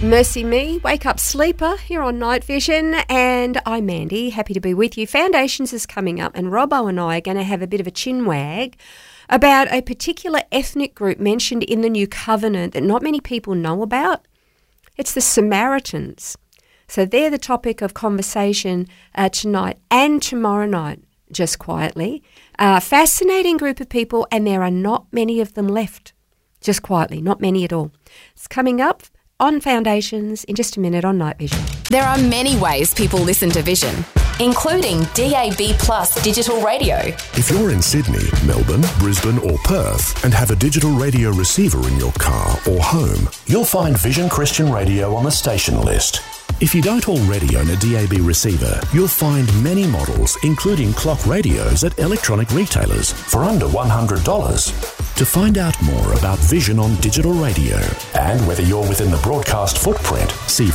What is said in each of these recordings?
Mercy me, wake up sleeper here on Night Vision, and I'm Mandy, happy to be with you. Foundations is coming up and Robbo and I are going to have a bit of a chin wag about a particular ethnic group mentioned in the New Covenant that not many people know about. It's the Samaritans. So they're the topic of conversation tonight and tomorrow night, just quietly. Fascinating group of people, and there are not many of them left, just quietly, not many at all. It's coming up on Foundations in just a minute on Night Vision. There are many ways people listen to Vision, including DAB+ digital radio. If you're in Sydney, Melbourne, Brisbane or Perth and have a digital radio receiver in your car or home, you'll find Vision Christian Radio on the station list. If you don't already own a DAB receiver, you'll find many models, including clock radios at electronic retailers for under $100. To find out more about Vision on digital radio and whether you're within the broadcast footprint, see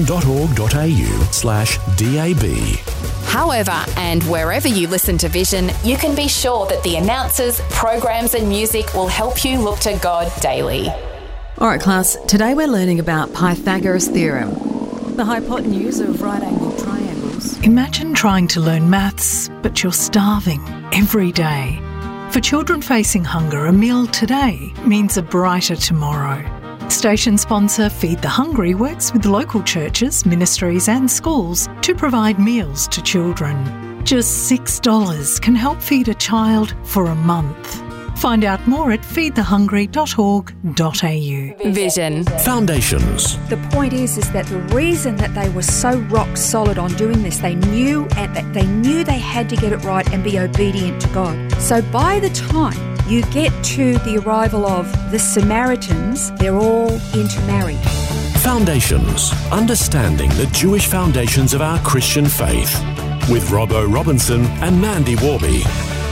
vision.org.au/DAB. However, and wherever you listen to Vision, you can be sure that the announcers, programs and music will help you look to God daily. All right, class, today we're learning about Pythagoras' theorem, the hypotenuse of right-angled triangles. Imagine trying to learn maths, but you're starving every day. For children facing hunger, a meal today means a brighter tomorrow. Station sponsor Feed the Hungry works with local churches, ministries and schools to provide meals to children. Just $6 can help feed a child for a month. Find out more at feedthehungry.org.au. Vision. Foundations. The point is that the reason that they were so rock solid on doing this, they knew they had to get it right and be obedient to God. So by the time you get to the arrival of the Samaritans, they're all intermarried. Foundations. Understanding the Jewish foundations of our Christian faith. With Robbo Robinson and Mandy Warby.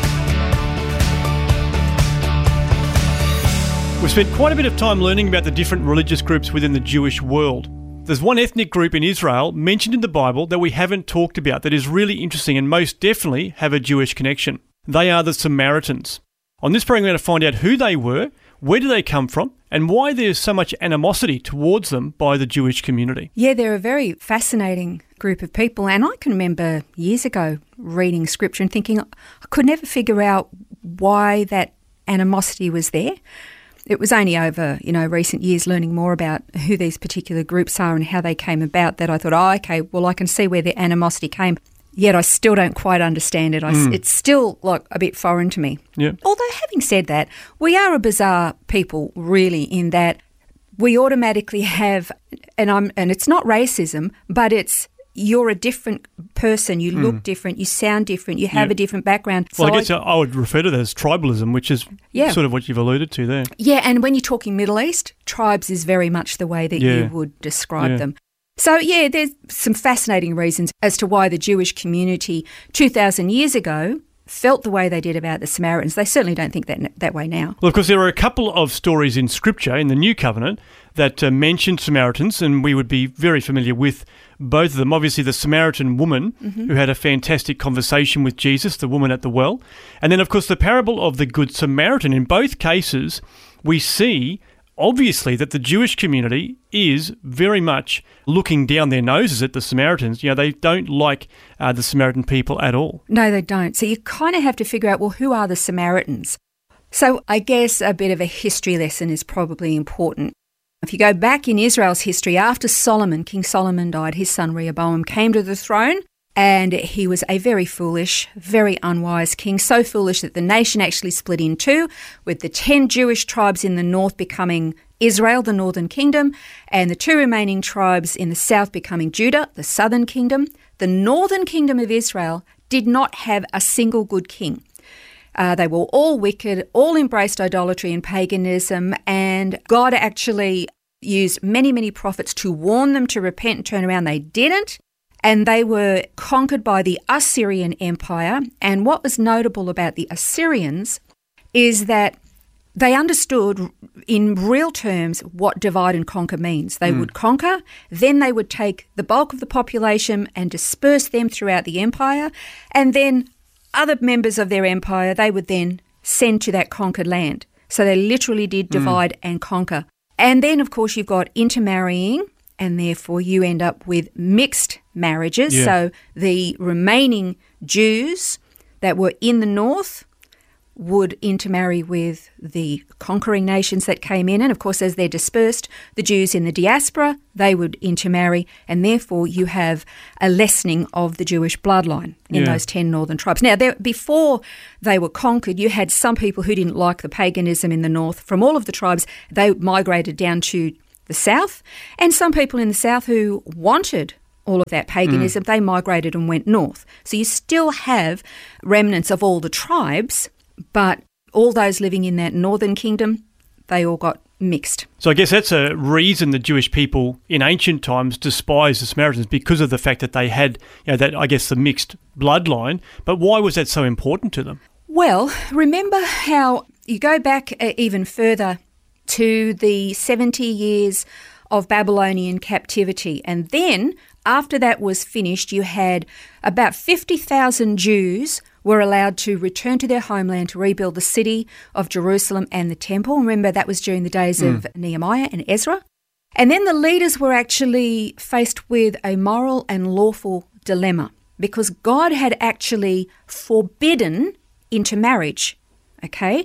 We've spent quite a bit of time learning about the different religious groups within the Jewish world. There's one ethnic group in Israel mentioned in the Bible that we haven't talked about that is really interesting and most definitely have a Jewish connection. They are the Samaritans. On this program, we're going to find out who they were, where do they come from, and why there's so much animosity towards them by the Jewish community. Yeah, they're a very fascinating group of people, and I can remember years ago reading scripture and thinking I could never figure out why that animosity was there. It was only over, recent years learning more about who these particular groups are and how they came about that I thought, I can see where the animosity came. Yet I still don't quite understand it. It's still a bit foreign to me. Yeah. Although having said that, we are a bizarre people really in that we automatically have, and it's not racism, but it's you're a different person, you look different, you sound different, you have a different background. Well, I guess I would refer to that as tribalism, which is sort of what you've alluded to there. Yeah, and when you're talking Middle East, tribes is very much the way that you would describe them. So, there's some fascinating reasons as to why the Jewish community 2,000 years ago felt the way they did about the Samaritans. They certainly don't think that way now. Well, of course, there are a couple of stories in Scripture, in the New Covenant, that mention Samaritans, and we would be very familiar with both of them. Obviously, the Samaritan woman who had a fantastic conversation with Jesus, the woman at the well. And then, of course, the parable of the Good Samaritan. In both cases, we see, obviously, that the Jewish community is very much looking down their noses at the Samaritans. They don't like the Samaritan people at all. No, they don't. So you kind of have to figure out, well, who are the Samaritans? So I guess a bit of a history lesson is probably important. If you go back in Israel's history, after King Solomon died, his son Rehoboam came to the throne, and he was a very foolish, very unwise king, so foolish that the nation actually split in two, with the 10 Jewish tribes in the north becoming Israel, the northern kingdom, and the 2 remaining tribes in the south becoming Judah, the southern kingdom. The northern kingdom of Israel did not have a single good king. They were all wicked, all embraced idolatry and paganism, and God actually used many, many prophets to warn them to repent and turn around. They didn't, and they were conquered by the Assyrian Empire. And what was notable about the Assyrians is that they understood in real terms what divide and conquer means. They would conquer, then they would take the bulk of the population and disperse them throughout the empire, and then other members of their empire they would then send to that conquered land. So they literally did divide and conquer. And then, of course, you've got intermarrying and therefore you end up with mixed marriages. Yeah. So the remaining Jews that were in the north would intermarry with the conquering nations that came in. And, of course, as they're dispersed, the Jews in the diaspora, they would intermarry, and therefore you have a lessening of the Jewish bloodline in those 10 northern tribes. Now, before they were conquered, you had some people who didn't like the paganism in the north. From all of the tribes, they migrated down to the south, and some people in the south who wanted all of that paganism, they migrated and went north. So you still have remnants of all the tribes, but all those living in that northern kingdom, they all got mixed. So I guess that's a reason the Jewish people in ancient times despised the Samaritans, because of the fact that they had, that, I guess, the mixed bloodline. But why was that so important to them? Well, remember how you go back even further to the 70 years of Babylonian captivity, and then after that was finished, you had about 50,000 Jews were allowed to return to their homeland to rebuild the city of Jerusalem and the temple. Remember, that was during the days of Nehemiah and Ezra. And then the leaders were actually faced with a moral and lawful dilemma, because God had actually forbidden intermarriage. Okay?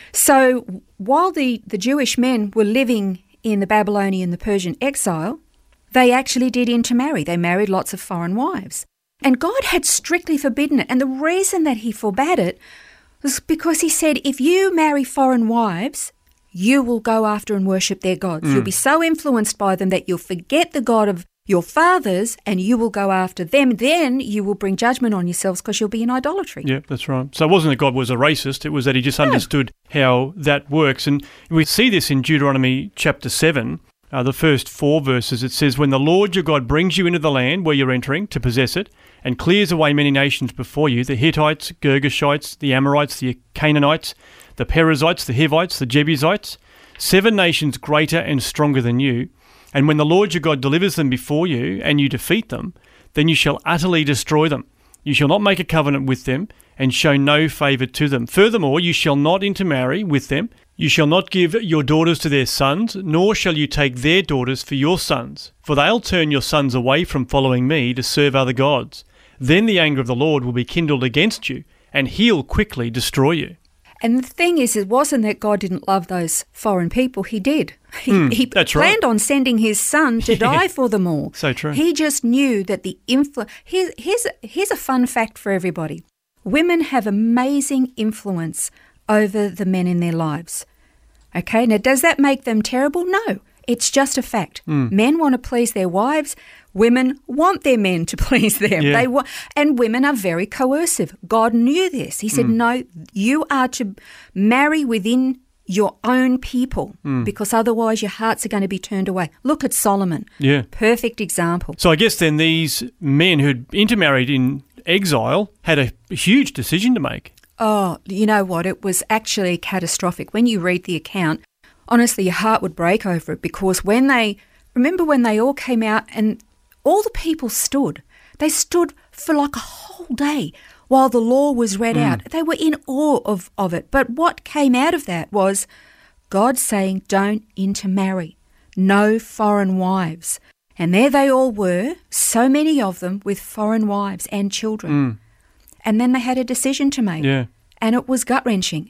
So while the Jewish men were living in the Babylonian, the Persian exile, they actually did intermarry. They married lots of foreign wives. And God had strictly forbidden it. And the reason that he forbade it was because he said, if you marry foreign wives, you will go after and worship their gods. You'll be so influenced by them that you'll forget the God of your fathers and you will go after them. Then you will bring judgment on yourselves because you'll be in idolatry. Yeah, that's right. So it wasn't that God was a racist, it was that he just understood how that works. And we see this in Deuteronomy chapter 7. The first 4 verses, it says, when the Lord your God brings you into the land where you're entering to possess it, and clears away many nations before you, the Hittites, Girgashites, the Amorites, the Canaanites, the Perizzites, the Hivites, the Jebusites, 7 nations greater and stronger than you, and when the Lord your God delivers them before you, and you defeat them, then you shall utterly destroy them. You shall not make a covenant with them, and show no favour to them. Furthermore, you shall not intermarry with them. You shall not give your daughters to their sons, nor shall you take their daughters for your sons, for they'll turn your sons away from following me to serve other gods. Then the anger of the Lord will be kindled against you, and he'll quickly destroy you. And the thing is, it wasn't that God didn't love those foreign people. He did. He planned on sending his son to die for them all. So true. He just knew that the influence... Here's a fun fact for everybody. Women have amazing influence over the men in their lives. Okay, now does that make them terrible? No, it's just a fact. Men want to please their wives. Women want their men to please them. Yeah. And women are very coercive. God knew this. He said, no, you are to marry within your own people because otherwise your hearts are going to be turned away. Look at Solomon. Yeah. Perfect example. So I guess then these men who'd intermarried in exile had a huge decision to make. Oh, you know what? It was actually catastrophic. When you read the account, honestly, your heart would break over it, because remember when they all came out and all the people stood. They stood for like a whole day while the law was read out. They were in awe of it. But what came out of that was God saying, don't intermarry. No foreign wives. And there they all were, so many of them with foreign wives and children. And then they had a decision to make. Yeah. And it was gut-wrenching.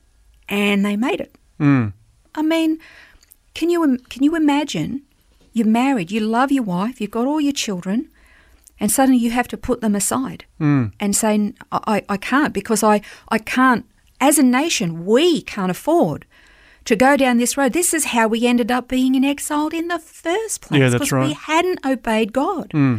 And they made it. I mean, can you imagine, you're married, you love your wife, you've got all your children, and suddenly you have to put them aside and say, I can't, because I can't, as a nation, we can't afford to go down this road. This is how we ended up being exiled in the first place. Yeah, that's right. Because we hadn't obeyed God. And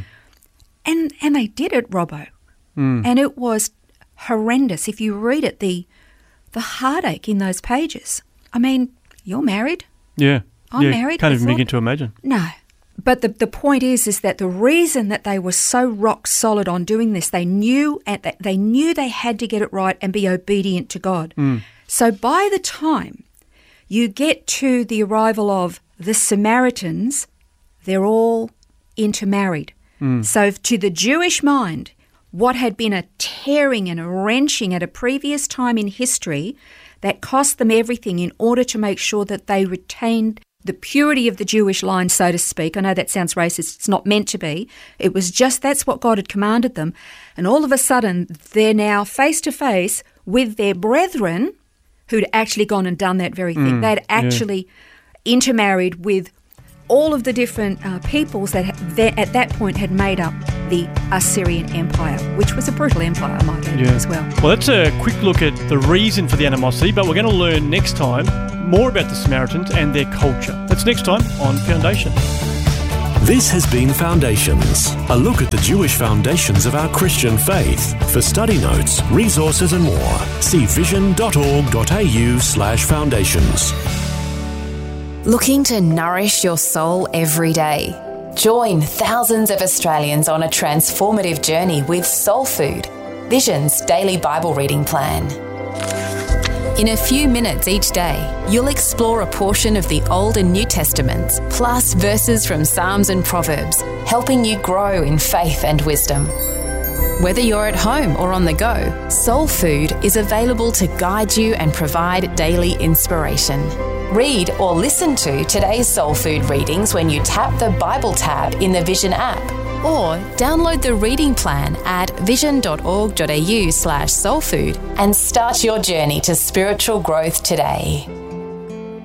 they did it, Robbo. And it was horrendous. If you read it, the heartache in those pages. I mean, you're married. Yeah. I'm married. Can't even begin to imagine. No. But the point is that the reason that they were so rock solid on doing this, they knew they had to get it right and be obedient to God. So by the time you get to the arrival of the Samaritans, they're all intermarried. So to the Jewish mind, what had been a tearing and a wrenching at a previous time in history that cost them everything in order to make sure that they retained the purity of the Jewish line, so to speak. I know that sounds racist. It's not meant to be. It was just that's what God had commanded them. And all of a sudden, they're now face to face with their brethren who'd actually gone and done that very thing. They'd actually intermarried with all of the different peoples that at that point had made up the Assyrian Empire, which was a brutal empire, I might add, as well. Well, that's a quick look at the reason for the animosity, but we're going to learn next time more about the Samaritans and their culture. That's next time on Foundation. This has been Foundations, a look at the Jewish foundations of our Christian faith. For study notes, resources and more, see vision.org.au/foundations. Looking to nourish your soul every day? Join thousands of Australians on a transformative journey with Soul Food, Vision's daily Bible reading plan. In a few minutes each day, you'll explore a portion of the Old and New Testaments, plus verses from Psalms and Proverbs, helping you grow in faith and wisdom. Whether you're at home or on the go, Soul Food is available to guide you and provide daily inspiration. Read or listen to today's Soul Food readings when you tap the Bible tab in the Vision app, or download the reading plan at vision.org.au/soulfood and start your journey to spiritual growth today.